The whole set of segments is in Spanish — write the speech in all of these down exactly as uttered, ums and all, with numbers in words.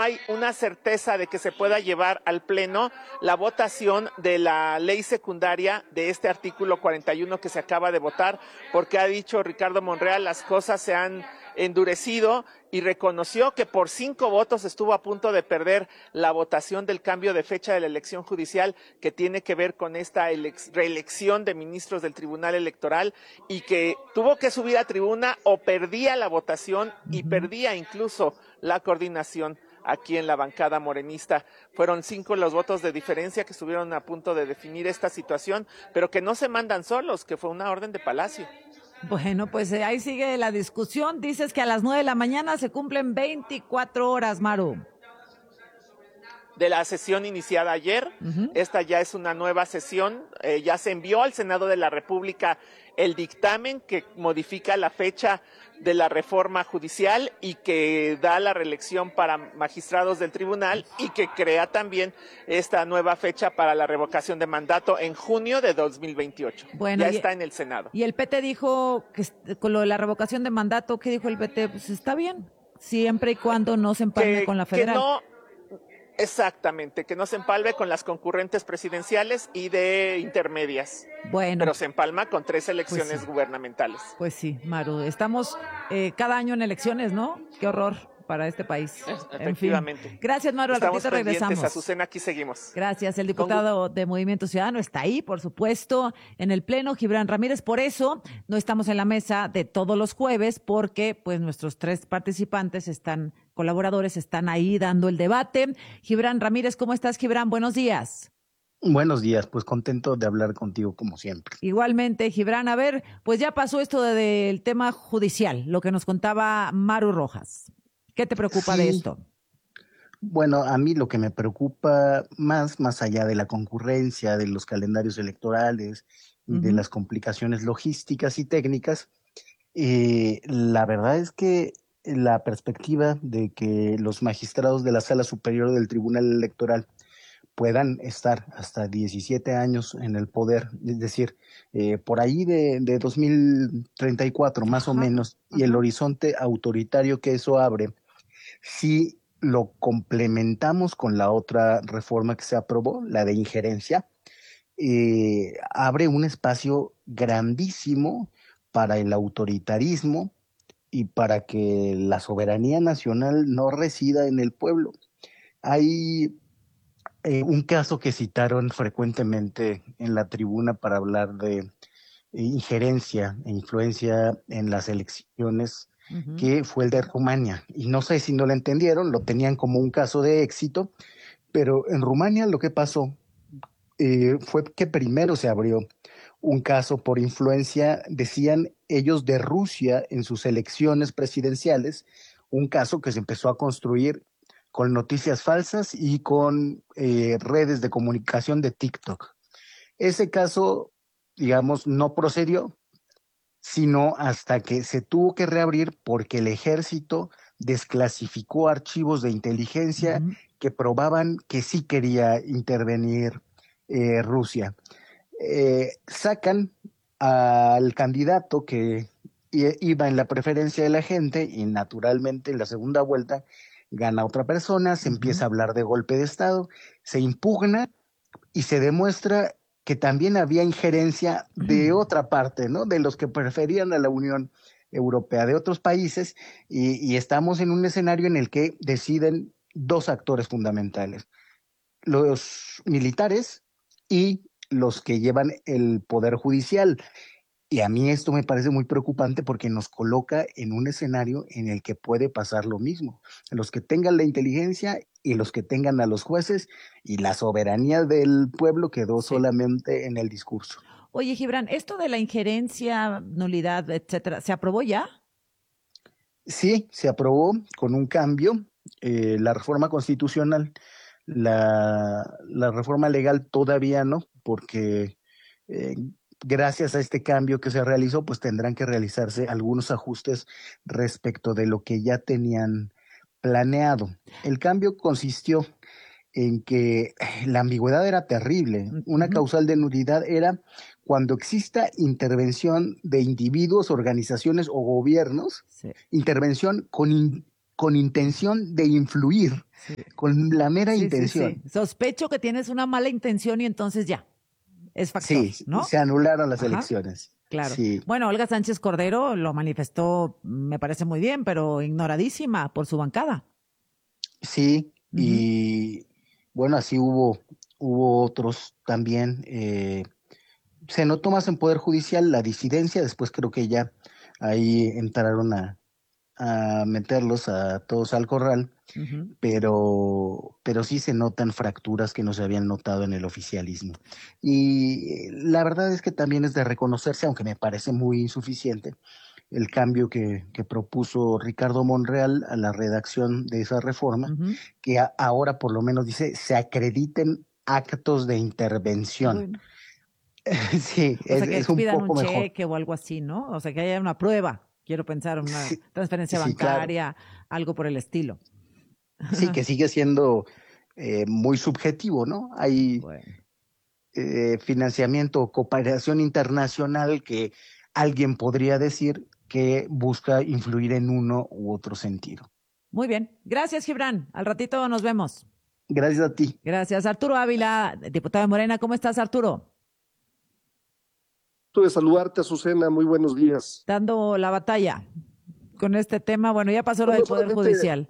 hay una certeza de que se pueda llevar al Pleno la votación de la ley secundaria de este artículo cuarenta y uno que se acaba de votar, porque ha dicho Ricardo Monreal, las cosas se han endurecido y reconoció que por cinco votos estuvo a punto de perder la votación del cambio de fecha de la elección judicial que tiene que ver con esta reelección de ministros del Tribunal Electoral y que tuvo que subir a tribuna o perdía la votación y perdía incluso la coordinación aquí en la bancada morenista. Fueron cinco los votos de diferencia que estuvieron a punto de definir esta situación, pero que no se mandan solos, que fue una orden de Palacio. Bueno, pues eh, ahí sigue la discusión. Dices que a las nueve de la mañana se cumplen veinticuatro horas, Maru. De la sesión iniciada ayer, uh-huh. Esta ya es una nueva sesión, eh, ya se envió al Senado de la República el dictamen que modifica la fecha de la reforma judicial y que da la reelección para magistrados del tribunal y que crea también esta nueva fecha para la revocación de mandato en junio de dos mil veintiocho. Bueno, ya y, está en el Senado. Y el P T dijo que con lo de la revocación de mandato, ¿qué dijo el P T? Pues está bien, siempre y cuando no se empalme que, con la federal. Que no, exactamente, que no se empalme con las concurrentes presidenciales y de intermedias. Bueno. Pero se empalma con tres elecciones pues sí. gubernamentales. Pues sí, Maru, estamos eh, cada año en elecciones, ¿no? Qué horror para este país. Efectivamente. En fin. Gracias, Maru. Al Estamos ratito regresamos. Azucena, aquí seguimos. Gracias. El diputado de Movimiento Ciudadano está ahí, por supuesto, en el Pleno, Gibran Ramírez. Por eso no estamos en la mesa de todos los jueves, porque pues nuestros tres participantes están, colaboradores, están ahí dando el debate. Gibran Ramírez, ¿cómo estás, Gibran? Buenos días. Buenos días, pues contento de hablar contigo como siempre. Igualmente, Gibran. A ver, pues ya pasó esto de, de, del tema judicial, lo que nos contaba Maru Rojas. ¿Qué te preocupa sí. de esto? Bueno, a mí lo que me preocupa más, más allá de la concurrencia, de los calendarios electorales y uh-huh. de las complicaciones logísticas y técnicas, eh, la verdad es que la perspectiva de que los magistrados de la Sala Superior del Tribunal Electoral puedan estar hasta diecisiete años en el poder, es decir, eh, por ahí de, de dos mil treinta y cuatro más ajá, o menos, ajá. y el horizonte autoritario que eso abre, si lo complementamos con la otra reforma que se aprobó, la de injerencia, eh, abre un espacio grandísimo para el autoritarismo y para que la soberanía nacional no resida en el pueblo. Hay Eh, un caso que citaron frecuentemente en la tribuna para hablar de eh, injerencia e influencia en las elecciones, uh-huh. que fue el de Rumania. Y no sé si no lo entendieron, lo tenían como un caso de éxito, pero en Rumania lo que pasó eh, fue que primero se abrió un caso por influencia, decían ellos, de Rusia en sus elecciones presidenciales, un caso que se empezó a construir con noticias falsas y con eh, redes de comunicación de TikTok. Ese caso, digamos, no procedió, sino hasta que se tuvo que reabrir porque el ejército desclasificó archivos de inteligencia uh-huh. que probaban que sí quería intervenir eh, Rusia. Eh, sacan al candidato que iba en la preferencia de la gente y naturalmente en la segunda vuelta gana otra persona, se uh-huh. empieza a hablar de golpe de Estado, se impugna y se demuestra que también había injerencia de uh-huh. otra parte, ¿no? De los que preferían a la Unión Europea, de otros países, y, y estamos en un escenario en el que deciden dos actores fundamentales, los militares y los que llevan el poder judicial. Y a mí esto me parece muy preocupante porque nos coloca en un escenario en el que puede pasar lo mismo. Los que tengan la inteligencia y los que tengan a los jueces, y la soberanía del pueblo quedó sí. solamente en el discurso. Oye, Gibran, esto de la injerencia, nulidad, etcétera, ¿se aprobó ya? Sí, se aprobó con un cambio. Eh, la reforma constitucional, la, la reforma legal todavía no, porque eh, gracias a este cambio que se realizó, pues tendrán que realizarse algunos ajustes respecto de lo que ya tenían planeado. El cambio consistió en que la ambigüedad era terrible. Una causal de nulidad era cuando exista intervención de individuos, organizaciones o gobiernos, sí. intervención con in, con intención de influir, sí. con la mera sí, intención. Sí, sí. Sospecho que tienes una mala intención y entonces ya, es factor, sí, ¿no? se anularon las Ajá. elecciones. Claro. Sí. Bueno, Olga Sánchez Cordero lo manifestó, me parece muy bien, pero ignoradísima por su bancada. Sí, uh-huh. y bueno, así hubo, hubo otros también. Eh, se notó más en Poder Judicial la disidencia, después creo que ya ahí entraron a, a meterlos a todos al corral, uh-huh. pero, pero sí se notan fracturas que no se habían notado en el oficialismo. Y la verdad es que también es de reconocerse, aunque me parece muy insuficiente, el cambio que, que propuso Ricardo Monreal a la redacción de esa reforma, uh-huh. que a, ahora por lo menos dice, se acrediten actos de intervención. Bueno. sí, o es, sea, que es un pidan poco un mejor. cheque o algo así, ¿no? O sea, que haya una prueba, quiero pensar, una sí, transferencia sí, bancaria, claro. algo por el estilo. Sí, que sigue siendo eh, muy subjetivo, ¿no? Hay bueno. eh, financiamiento o cooperación internacional que alguien podría decir que busca influir en uno u otro sentido. Muy bien. Gracias, Gibran. Al ratito nos vemos. Gracias a ti. Gracias. Arturo Ávila, diputado de Morena. ¿Cómo estás, Arturo? De saludarte, Azucena. Muy buenos días. Dando la batalla con este tema. Bueno, ya pasó lo del Poder Judicial.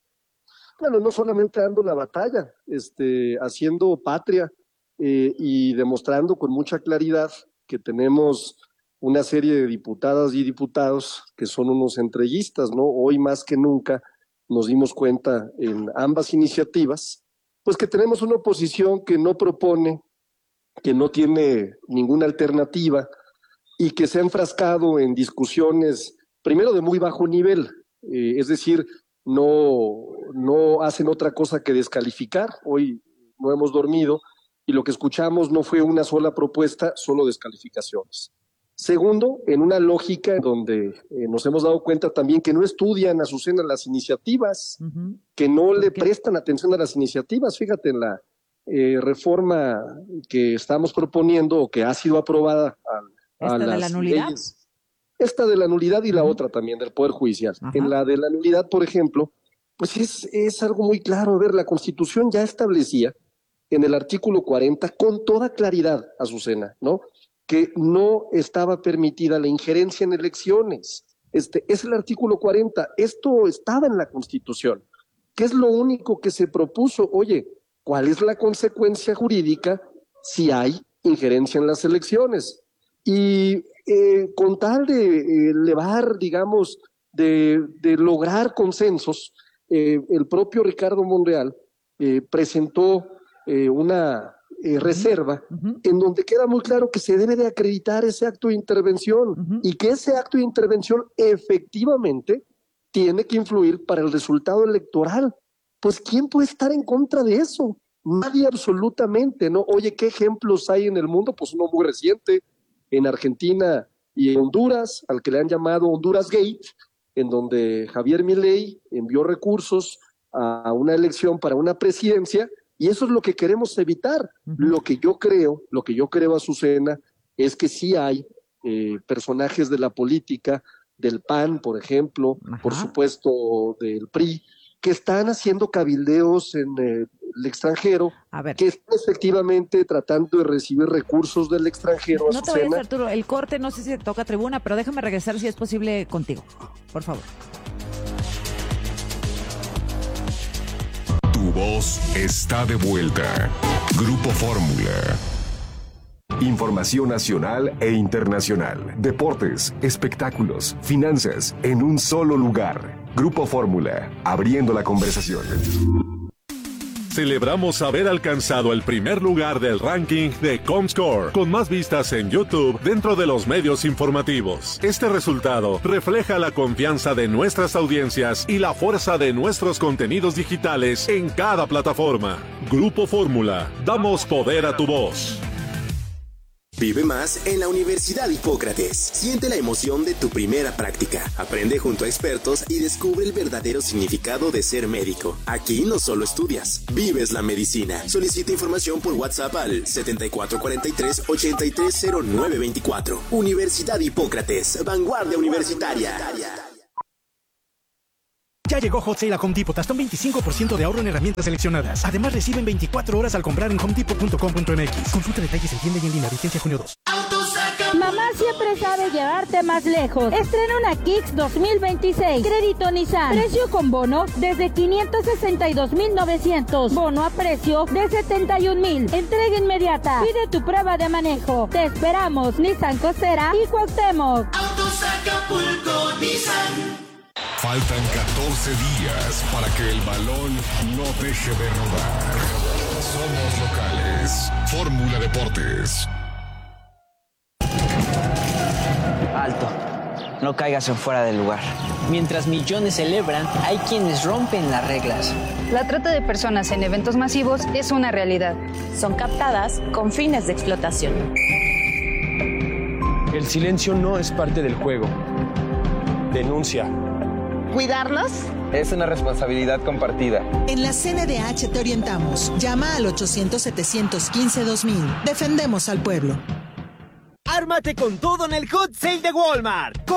Bueno, no solamente dando la batalla, este, haciendo patria eh, y demostrando con mucha claridad que tenemos una serie de diputadas y diputados que son unos entreguistas, ¿no? Hoy más que nunca nos dimos cuenta en ambas iniciativas, pues que tenemos una oposición que no propone, que no tiene ninguna alternativa y que se ha enfrascado en discusiones, primero de muy bajo nivel, eh, es decir, no, no hacen otra cosa que descalificar. Hoy no hemos dormido y lo que escuchamos no fue una sola propuesta, solo descalificaciones. Segundo, en una lógica donde eh, nos hemos dado cuenta también que no estudian, Azucena, las iniciativas, uh-huh. que no le prestan atención a las iniciativas. Fíjate, en la eh, reforma que estamos proponiendo o que ha sido aprobada a, a ¿Esta las de la nulidad? leyes, esta de la nulidad y uh-huh. la otra también del Poder Judicial. Uh-huh. En la de la nulidad, por ejemplo, pues es, es algo muy claro. A ver, la Constitución ya establecía en el artículo cuarenta con toda claridad, Azucena, ¿no?, que no estaba permitida la injerencia en elecciones. Este es el artículo cuarenta. Esto estaba en la Constitución. ¿Qué es lo único que se propuso? Oye, ¿cuál es la consecuencia jurídica si hay injerencia en las elecciones? Y eh, con tal de eh, elevar, digamos, de, de lograr consensos, eh, el propio Ricardo Monreal eh, presentó eh, una Eh, reserva, uh-huh. en donde queda muy claro que se debe de acreditar ese acto de intervención uh-huh. y que ese acto de intervención efectivamente tiene que influir para el resultado electoral. Pues ¿quién puede estar en contra de eso? Nadie, absolutamente, ¿no? Oye, ¿qué ejemplos hay en el mundo? Pues uno muy reciente, en Argentina y en Honduras, al que le han llamado Honduras Gate, en donde Javier Milei envió recursos a una elección para una presidencia. Y eso es lo que queremos evitar. Uh-huh. Lo que yo creo, lo que yo creo, Azucena, es que sí hay eh, personajes de la política, del P A N, por ejemplo, Ajá. por supuesto del P R I, que están haciendo cabildeos en eh, el extranjero, que están efectivamente tratando de recibir recursos del extranjero. No te vayas, Arturo, el corte, no sé si te toca tribuna, pero déjame regresar si es posible contigo, por favor. Tu voz está de vuelta. Grupo Fórmula. Información nacional e internacional. Deportes, espectáculos, finanzas, en un solo lugar. Grupo Fórmula, abriendo la conversación. Celebramos haber alcanzado el primer lugar del ranking de Comscore, con más vistas en YouTube dentro de los medios informativos. Este resultado refleja la confianza de nuestras audiencias y la fuerza de nuestros contenidos digitales en cada plataforma. Grupo Fórmula, damos poder a tu voz. Vive más en la Universidad Hipócrates. Siente la emoción de tu primera práctica. Aprende junto a expertos y descubre el verdadero significado de ser médico. Aquí no solo estudias, vives la medicina. Solicita información por WhatsApp al setenta y cuatro cuarenta y tres ochenta y tres cero nueve veinticuatro. Universidad Hipócrates, vanguardia universitaria. Ya Ya llegó Hot Sale a Home Depot, hasta un veinticinco por ciento de ahorro en herramientas seleccionadas. Además, reciben veinticuatro horas al comprar en home depot punto com punto m x. Consulta detalles en tienda y en línea, vigencia junio dos. Mamá siempre sabe llevarte más lejos. Estrena una Kicks dos mil veintiséis. Crédito Nissan. Precio con bono desde quinientos sesenta y dos mil novecientos. Bono a precio de setenta y un mil. Entrega inmediata. Pide tu prueba de manejo. Te esperamos. Nissan Costera y Cuauhtémoc. Autos Acapulco Nissan. Faltan catorce días para que el balón no deje de rodar. Somos locales. Fórmula Deportes. Alto. No caigas en fuera del lugar. Mientras millones celebran, hay quienes rompen las reglas. La trata de personas en eventos masivos es una realidad. Son captadas con fines de explotación. El silencio no es parte del juego. Denuncia. ¿Cuidarlos? Es una responsabilidad compartida. En la C N D H te orientamos. Llama al ochocientos, setecientos quince, dos mil. Defendemos al pueblo. Ármate con todo en el Hot Sale de Walmart.